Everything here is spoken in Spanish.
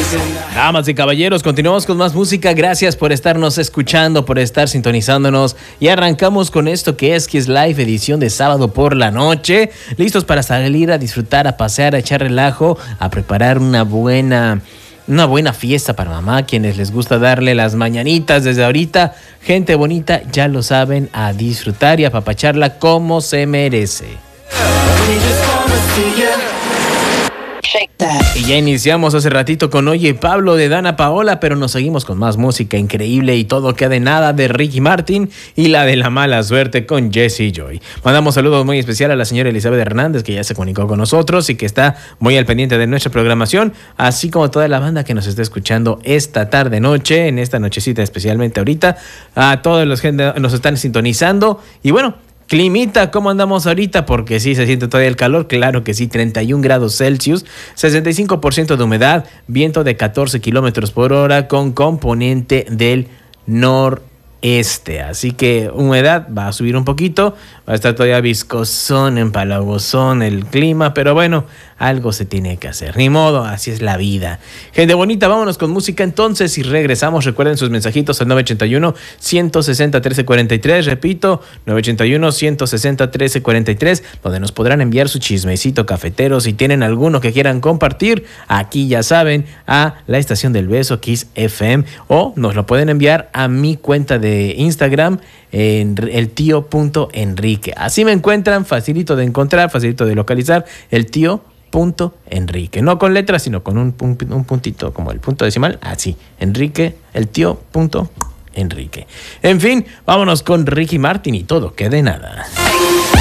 Damas y caballeros, continuamos con más música. Gracias por estarnos escuchando, por estar sintonizándonos. Y arrancamos con esto que es Kiss Live, edición de sábado por la noche. Listos para salir a disfrutar, a pasear, a echar relajo, a preparar una buena fiesta para mamá, quienes les gusta darle las mañanitas desde ahorita. Gente bonita, ya lo saben, a disfrutar y a apapacharla como se merece. Y ya iniciamos hace ratito con Oye Pablo de Dana Paola, pero nos seguimos con más música increíble y todo queda de nada de Ricky Martin y la de la mala suerte con Jesse Joy. Mandamos saludos muy especial a la señora Elizabeth Hernández, que ya se comunicó con nosotros y que está muy al pendiente de nuestra programación, así como toda la banda que nos está escuchando esta tarde noche, en esta nochecita especialmente ahorita, a todos los que nos están sintonizando. Y bueno, climita, ¿cómo andamos ahorita? Porque sí, se siente todavía el calor, claro que sí, 31 grados Celsius, 65% de humedad, viento de 14 kilómetros por hora con componente del noreste. Así que humedad va a subir un poquito, va a estar todavía viscosón, empalagosón el clima, pero bueno, algo se tiene que hacer. Ni modo, así es la vida. Gente bonita, vámonos con música entonces y regresamos. Recuerden sus mensajitos al 981-160-1343. Repito, 981-160-1343, donde nos podrán enviar su chismecito cafetero. Si tienen alguno que quieran compartir, aquí ya saben, a la estación del beso, Kiss FM, o nos lo pueden enviar a mi cuenta de Instagram, en el tío.enrique. Así me encuentran, facilito de encontrar, facilito de localizar, el tío.enrique. No con letras, sino con un puntito, como el punto decimal, así, Enrique, el tío.enrique. En fin, vámonos con Ricky Martin y todo que de nada.